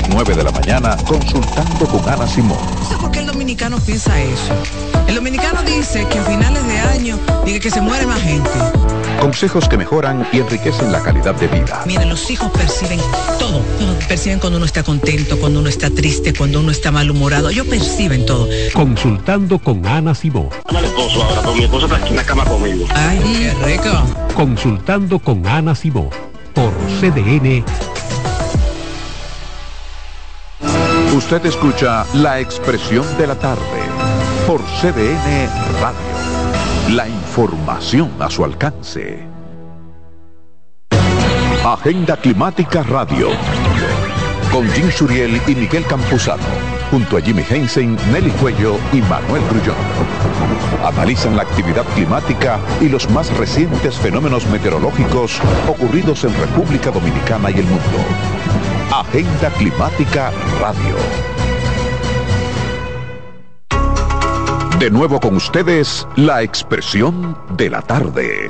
9 de la mañana, Consultando con Ana Simón. No sé por qué el dominicano piensa eso. El dominicano dice que a finales de año dice que se muere más gente. Consejos que mejoran y enriquecen la calidad de vida. Miren, los hijos perciben todo. Perciben cuando uno está contento, cuando uno está triste, cuando uno está malhumorado. Ellos perciben todo. Consultando con Ana Simón. Al esposo ahora, pero mi esposo está aquí en la cama conmigo. Ay, qué rico. Consultando con Ana Simón por CDN. Usted escucha La Expresión de la Tarde por CDN Radio. La información a su alcance. Agenda Climática Radio. Con Jim Suriel y Miguel Campuzano. Junto a Jimmy Hensen, Nelly Cuello y Manuel Grullón. Analizan la actividad climática y los más recientes fenómenos meteorológicos ocurridos en República Dominicana y el mundo. Agenda Climática Radio. De nuevo con ustedes, La Expresión de la Tarde.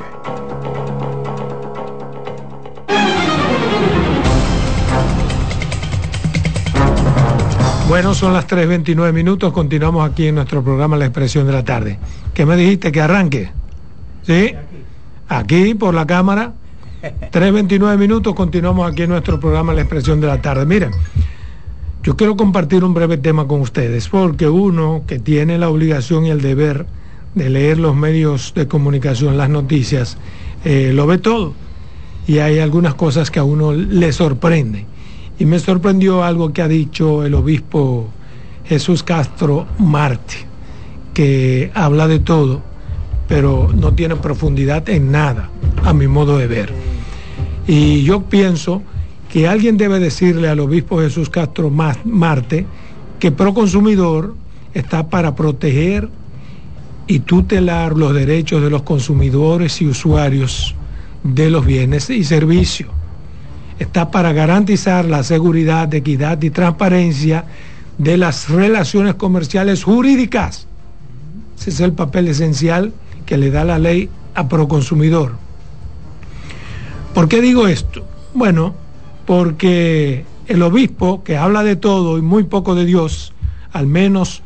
Bueno, son las 3:29 minutos. Continuamos aquí en nuestro programa La Expresión de la Tarde. ¿Qué me dijiste? ¿Que arranque? ¿Sí? Aquí por la cámara. 3:29 minutos. Continuamos aquí en nuestro programa La Expresión de la Tarde. Miren, yo quiero compartir un breve tema con ustedes, porque uno que tiene la obligación y el deber de leer los medios de comunicación, las noticias, lo ve todo. Y hay algunas cosas que a uno le sorprenden. Y me sorprendió algo que ha dicho el obispo Jesús Castro Marte, que habla de todo, pero no tiene profundidad en nada, a mi modo de ver. Y yo pienso que alguien debe decirle al obispo Jesús Castro Marte que Proconsumidor está para proteger y tutelar los derechos de los consumidores y usuarios de los bienes y servicios. Está para garantizar la seguridad, equidad y transparencia de las relaciones comerciales jurídicas. Ese es el papel esencial que le da la ley a Proconsumidor. ¿Por qué digo esto? Bueno, porque el obispo, que habla de todo y muy poco de Dios, al menos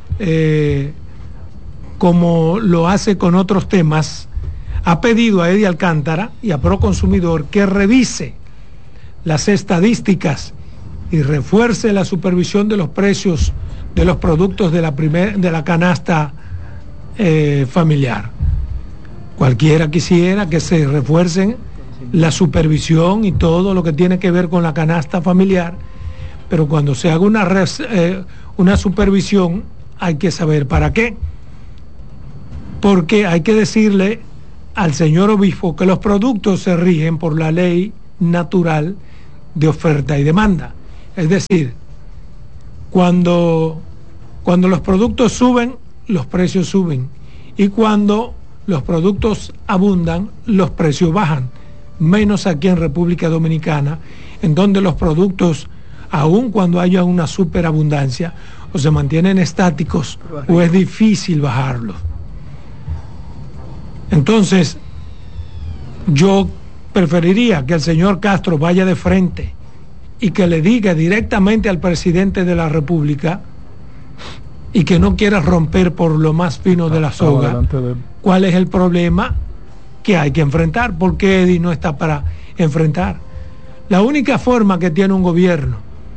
como lo hace con otros temas, ha pedido a Eddie Alcántara y a Proconsumidor que revise las estadísticas y refuerce la supervisión de los precios de los productos de la canasta familiar. Cualquiera quisiera que se refuercen la supervisión y todo lo que tiene que ver con la canasta familiar, pero cuando se haga una supervisión hay que saber para qué, porque hay que decirle al señor obispo que los productos se rigen por la ley natural de oferta y demanda. Es decir, cuando los productos suben, los precios suben, y cuando los productos abundan, los precios bajan, menos aquí en República Dominicana, en donde los productos, aun cuando haya una superabundancia, o se mantienen estáticos o es difícil bajarlos. Entonces, yo preferiría que el señor Castro vaya de frente y que le diga directamente al presidente de la República, y que no quiera romper por lo más fino de la soga cuál es el problema que hay que enfrentar, porque Eddie no está para enfrentar. La única forma que tiene un gobierno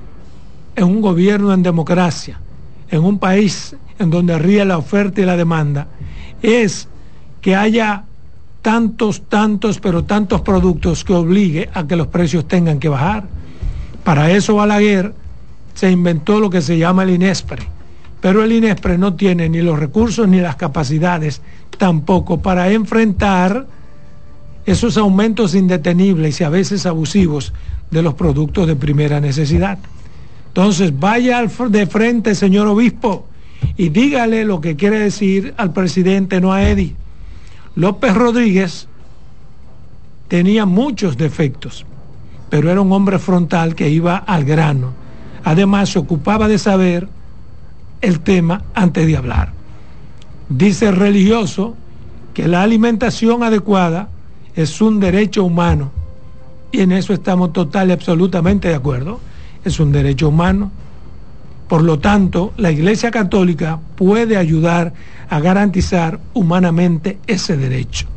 en democracia, en un país en donde ríe la oferta y la demanda, es que haya tantos productos que obligue a que los precios tengan que bajar. Para eso Balaguer se inventó lo que se llama el INESPRE, pero el INESPRE no tiene ni los recursos ni las capacidades tampoco para enfrentar esos aumentos indetenibles y a veces abusivos de los productos de primera necesidad. Entonces vaya de frente, señor obispo, y dígale lo que quiere decir al presidente, no a Eddie. López Rodríguez tenía muchos defectos, pero era un hombre frontal que iba al grano. Además, se ocupaba de saber el tema antes de hablar. Dice el religioso que la alimentación adecuada es un derecho humano, y en eso estamos total y absolutamente de acuerdo. es un derecho humano. Por lo tanto, la Iglesia Católica puede ayudar a garantizar humanamente ese derecho.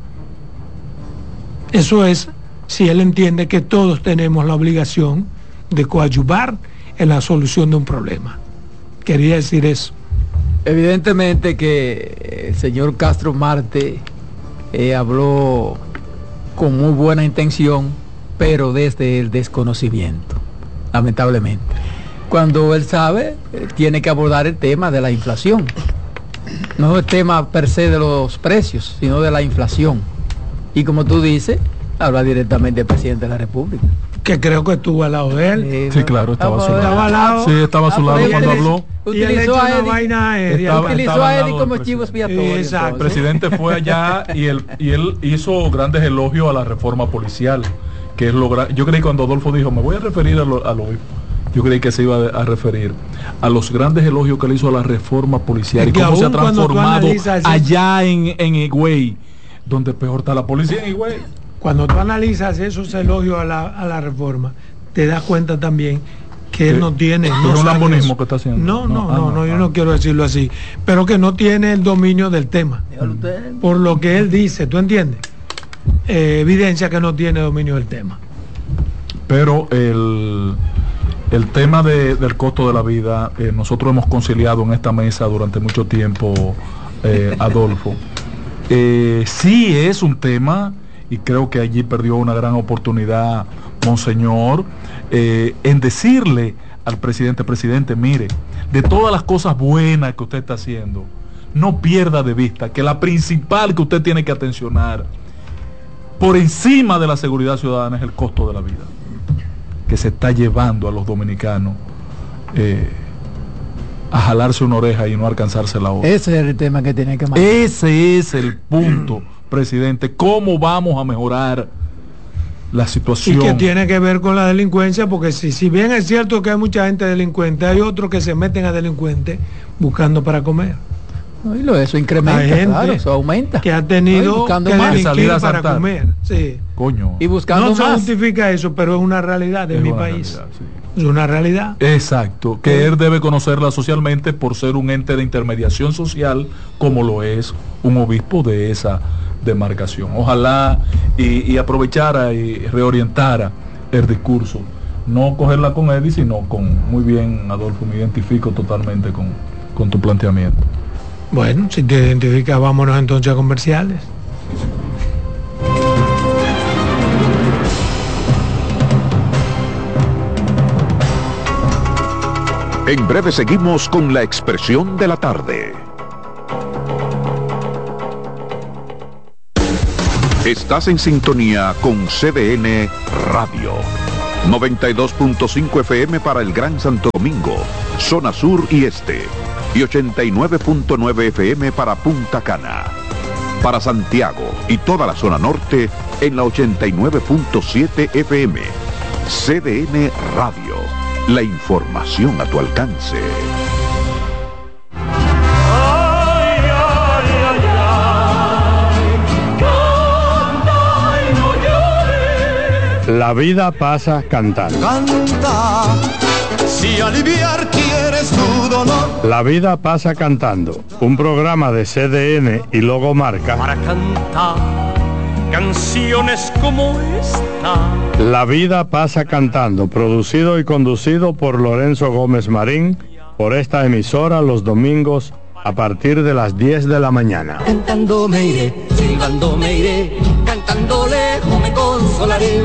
Eso es si él entiende que todos tenemos la obligación de coadyuvar en la solución de un problema. Quería decir eso. Evidentemente que el señor Castro Marte habló con muy buena intención, pero desde el desconocimiento, lamentablemente. Cuando él sabe, tiene que abordar el tema de la inflación. No el tema per se de los precios, sino de la inflación. Y como tú dices, habla directamente del presidente de la República. Que creo que estuvo al lado de él. Sí, claro, estaba a su lado. Estaba al lado. Sí, estaba a su lado cuando habló. Utilizó a Eddie, vaina aérea. utilizó a Eddie como chivo expiatorio. Exacto. El presidente fue allá y él hizo grandes elogios a la reforma policial, que es yo creí cuando Adolfo dijo, me voy a referir a lo yo creí que se iba a referir a los grandes elogios que le hizo a la reforma policial y cómo se ha transformado allá en Higüey, donde peor está la policía en Higüey. Cuando tú analizas esos elogios a la reforma, te das cuenta también que él no tiene... No es un lambonismo que está haciendo. No, yo no quiero decirlo así, pero que no tiene el dominio del tema. Por lo que él dice, ¿tú entiendes? Evidencia que no tiene dominio del tema. Pero el tema del costo de la vida, nosotros hemos conciliado en esta mesa durante mucho tiempo, Adolfo. Sí es un tema, y creo que allí perdió una gran oportunidad Monseñor, en decirle al presidente, mire, de todas las cosas buenas que usted está haciendo, no pierda de vista que la principal que usted tiene que atencionar por encima de la seguridad ciudadana es el costo de la vida, que se está llevando a los dominicanos a jalarse una oreja y no alcanzarse la otra. Ese es el tema que tiene que manejar. Ese es el punto, presidente. ¿Cómo vamos a mejorar la situación? Y que tiene que ver con la delincuencia, porque si bien es cierto que hay mucha gente delincuente, hay otros que se meten a delincuentes buscando para comer. Eso incrementa, hay gente, claro, eso aumenta. Que ha tenido que delinquir para comer. Sí. Coño. Y buscando no más. se justifica eso, pero es una realidad de mi país. Realidad, sí. Es una realidad. Exacto, que él debe conocerla socialmente por ser un ente de intermediación social, como lo es un obispo de esa demarcación. Ojalá y aprovechara y reorientara el discurso, no cogerla con Eddie, sino con, muy bien, Adolfo, me identifico totalmente con tu planteamiento. Bueno, si te identificas, vámonos entonces a comerciales. En breve seguimos con la expresión de la tarde. Estás en sintonía con CDN Radio. 92.5 FM para el Gran Santo Domingo, zona sur y este. Y 89.9 FM para Punta Cana. Para Santiago y toda la zona norte en la 89.7 FM. CDN Radio. La información a tu alcance. La vida pasa cantando. Canta, si aliviar quieres tu dolor. La vida pasa cantando, un programa de CDN y Logomarca para cantar canciones como esta. La vida pasa cantando, producido y conducido por Lorenzo Gómez Marín, por esta emisora los domingos a partir de las 10 de la mañana. Cantando me iré, silbando me iré, cantando lejos me consolaré.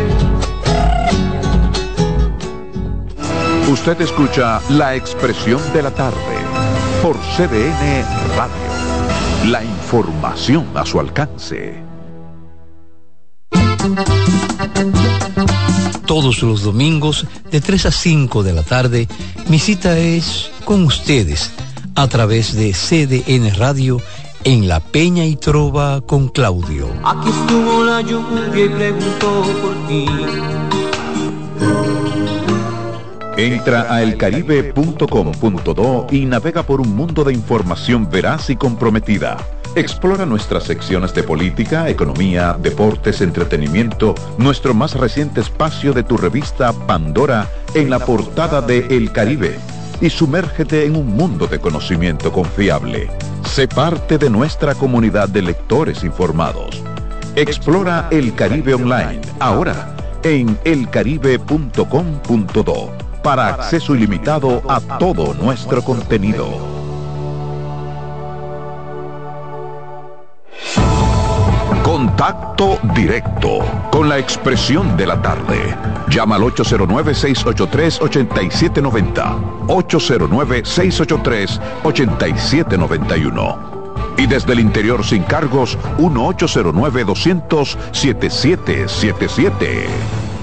Usted escucha La Expresión de la Tarde por CDN Radio. La información a su alcance. Todos los domingos de 3 a 5 de la tarde, mi cita es con ustedes a través de CDN Radio en La Peña y Trova con Claudio. Aquí estuvo la lluvia y preguntó por ti. Entra a elcaribe.com.do y navega por un mundo de información veraz y comprometida. Explora nuestras secciones de política, economía, deportes, entretenimiento, nuestro más reciente espacio de tu revista Pandora en la portada de El Caribe y sumérgete en un mundo de conocimiento confiable. Sé parte de nuestra comunidad de lectores informados. Explora El Caribe online, ahora en elcaribe.com.do, para acceso ilimitado a todo nuestro contenido. Contacto directo con la expresión de la tarde. Llama al 809-683-8790, 809-683-8791. Y desde el interior sin cargos, 1-809-200-7777.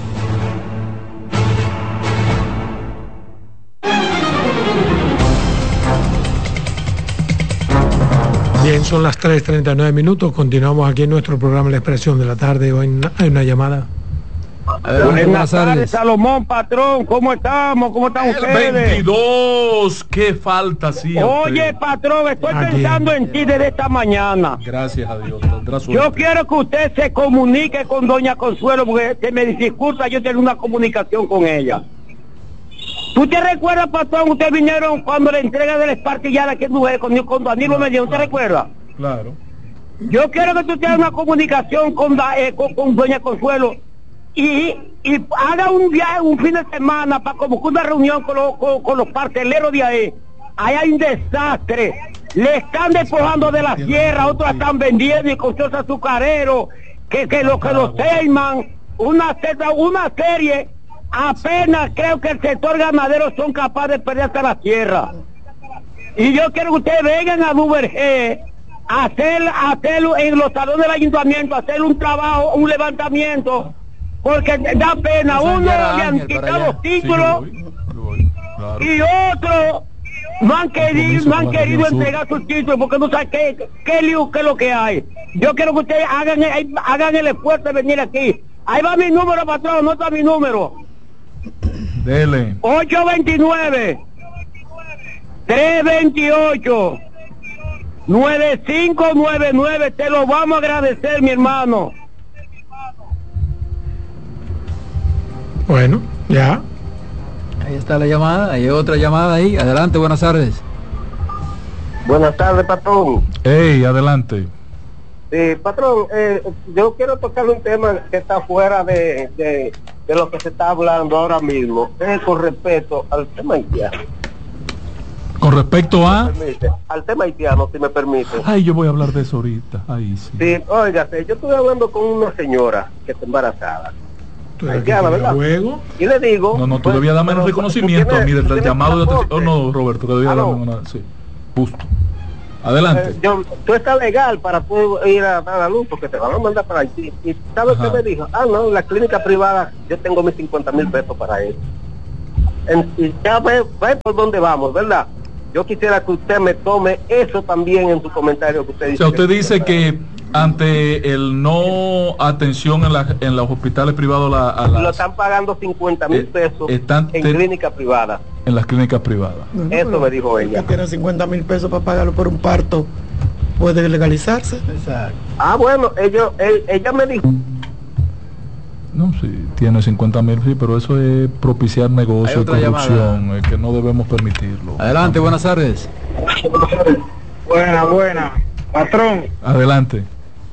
Bien, son las 3:39 minutos. Continuamos aquí en nuestro programa La Expresión de la Tarde. Hoy hay una llamada. Buenas tardes, Salomón, patrón. ¿Cómo estamos? ¿Cómo están ustedes? 22, qué falta, sí. Oye, patrón, estoy pensando en ti desde esta mañana. Gracias a Dios. Yo quiero que usted se comunique con doña Consuelo, porque se me dificulta yo tener una comunicación con ella. ¿Tú te recuerdas, patrón? Ustedes vinieron cuando la entrega de la espartillada que tuve con Danilo Medina, ¿usted recuerda? Claro. Yo quiero que tú tengas una comunicación con doña Consuelo y haga un viaje, un fin de semana, para convocar una reunión con los parteleros de ahí. Ahí hay un desastre. Le están despojando de la sierra, otros la están vendiendo y con esos azucareros que los teman. Una serie. Apenas creo que el sector ganadero son capaces de perder hasta la tierra. Y yo quiero que ustedes vengan a Duvergé a hacerlo en los salones del ayuntamiento, hacer un trabajo, un levantamiento, porque da pena. Uno le han quitado los títulos y otros no han querido entregar sus títulos porque no saben qué lío, qué es lo que hay. Yo quiero que ustedes hagan el esfuerzo de venir aquí. Ahí va mi número, patrón, no está mi número. Dele. 829-328-9599. Te lo vamos a agradecer, mi hermano. Bueno, ya. Ahí está la llamada, hay otra llamada ahí. Adelante, buenas tardes. Buenas tardes, patrón. Hey, adelante. Sí, patrón, yo quiero tocar un tema que está fuera de lo que se está hablando ahora mismo, con respecto al tema haitiano. Con respecto a... al tema haitiano, si me permite. Ay, yo voy a hablar de eso ahorita. Ay, sí. Sí, óigase, yo estuve hablando con una señora que está embarazada. Haitiana, ¿verdad? Luego. Y le digo... No, tú debías darme un reconocimiento a mí del llamado de atención. Oh, no, Roberto, que debías darme una... Sí, justo. Adelante. Tú estás legal para tú ir a dar a luz porque te van a mandar para Haití. ¿Y sabes qué me dijo? No, la clínica privada, yo tengo mis 50,000 pesos para eso. Y ya ve por dónde vamos, ¿verdad? Yo quisiera que usted me tome eso también en su comentario que usted dice. O sea, usted dice que ante el no atención en los hospitales privados lo están pagando 50,000 pesos en clínica privada. En las clínicas privadas. Eso me dijo ella. Que tiene 50,000 pesos para pagarlo por un parto, puede legalizarse. Exacto. Bueno, ella me dijo. No, sí, tiene 50,000, sí, pero eso es propiciar negocio y corrupción, que no debemos permitirlo. Adelante, buenas tardes. Buena, patrón. Adelante.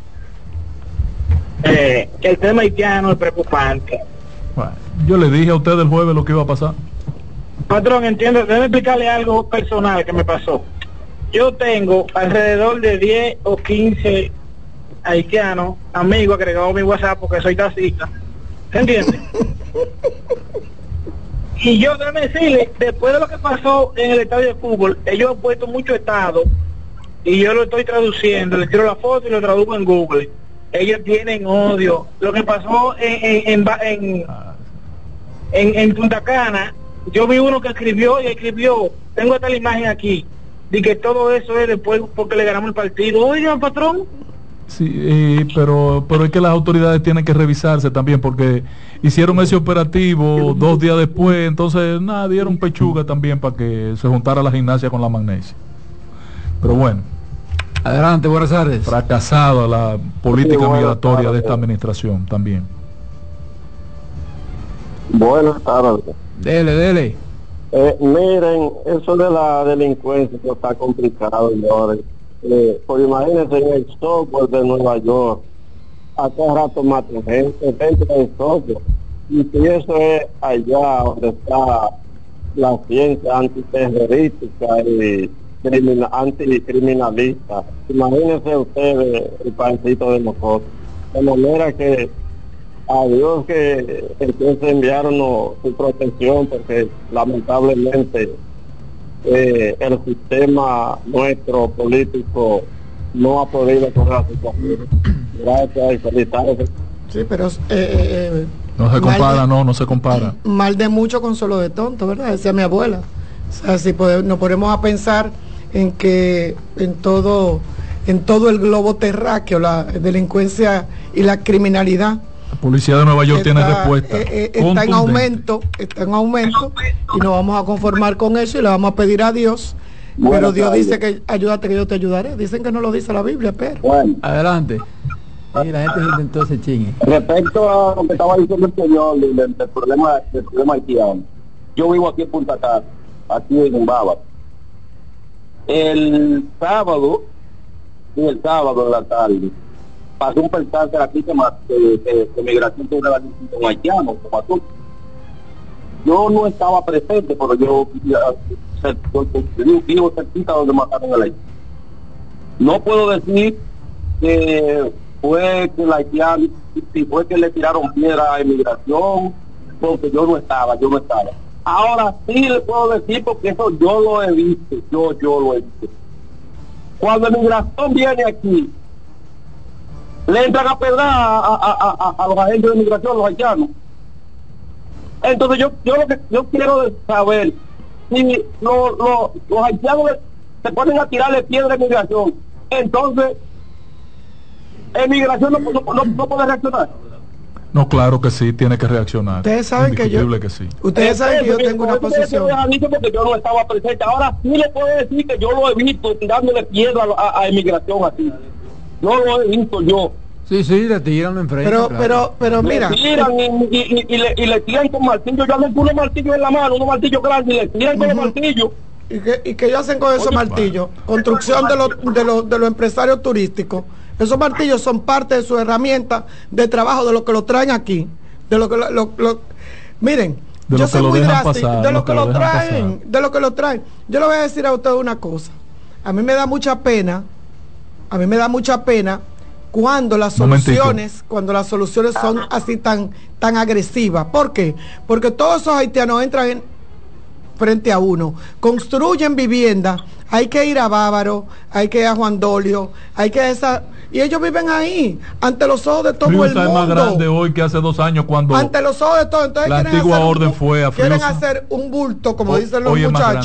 El tema haitiano es preocupante. Bueno, yo le dije a usted el jueves lo que iba a pasar. Patrón, entiendo, debe explicarle algo personal que me pasó. Yo tengo alrededor de 10 o 15 haitianos, amigos agregados a mi WhatsApp porque soy taxista. ¿Se entiende? Y yo déjame decirle, después de lo que pasó en el estadio de fútbol, ellos han puesto mucho estado y yo lo estoy traduciendo, le tiro la foto y lo traduzco en Google. Ellos tienen odio. Lo que pasó en Punta Cana, yo vi uno que escribió, tengo esta la imagen aquí, de que todo eso es después porque le ganamos el partido. Oiga, patrón. Sí, pero es que las autoridades tienen que revisarse también porque hicieron ese operativo 2 días después, entonces dieron pechuga también para que se juntara la gimnasia con la magnesia. Pero bueno. Adelante, buenas tardes. Fracasada la política migratoria de esta administración también. Buenas tardes. Dele. Miren, eso de la delincuencia que está complicado, señores. Pues imagínense en el software de Nueva York, a cada rato matan gente dentro del software. Y si eso es allá donde está la ciencia antiterrorística y anticriminalista, imagínense ustedes el paísito de nosotros. De manera que a Dios que empiece a enviarnos su protección, porque lamentablemente el sistema nuestro político no ha podido con la situación. Gracias y felicidades. Sí, pero no se compara, no se compara. Mal de mucho consuelo de tonto, ¿verdad? Decía mi abuela. O sea, si nos ponemos a pensar en que en todo el globo terráqueo la delincuencia y la criminalidad, la policía de Nueva York tiene respuesta. Está en aumento y nos vamos a conformar con eso y le vamos a pedir a Dios. Pero Dios dice que ayúdate que yo te ayudaré. Dicen que no lo dice la Biblia, pero adelante. Sí, la gente se intentó ese chingue. Respecto a lo que estaba diciendo el señor del problema haitiano, yo vivo aquí en Punta Cana, aquí en Bávaro. El sábado en la tarde pasó un percance aquí de migración de un haitiano que mató. Yo no estaba presente, pero yo vivo cerquita donde mataron al haitiano. No puedo decir que fue que el haitiano, si fue que le tiraron piedra a inmigración, porque yo no estaba. Ahora sí le puedo decir, porque eso yo lo he visto, yo lo he visto. Cuando la inmigración viene aquí, le entran a pedrar a los agentes de inmigración, los haitianos. Entonces yo quiero saber si los haitianos se ponen a tirarle piedra a inmigración, entonces inmigración no puede reaccionar. No, claro que sí, tiene que reaccionar. Ustedes saben que yo tengo una posición. Porque yo no estaba presente. Ahora sí le puedo decir que yo lo he visto tirándole piedra a inmigración así. Yo lo he visto yo. Sí, le tiran enfrente. Pero mira. Le tiran y le tiran con martillo. Yo ando con unos martillos en la mano, unos martillos grandes, y le tiran con los martillos. ¿Y qué ellos hacen con esos martillos? Construcción de los empresarios turísticos. Esos martillos son parte de su herramienta de trabajo, de lo que lo traen aquí, de lo que miren, yo soy muy drástico, de lo que lo traen. Yo le voy a decir a ustedes una cosa. A mí me da mucha pena cuando las soluciones son así tan agresivas. ¿Por qué? Porque todos esos haitianos entran frente a uno, construyen vivienda, hay que ir a Bávaro, hay que ir a Juan Dolio, hay que y ellos viven ahí, ante los ojos de todo el mundo. Es más grande hoy que hace 2 años cuando ante los ojos de todo. Entonces la antigua orden fue a quieren hacer un bulto, como dicen los muchachos.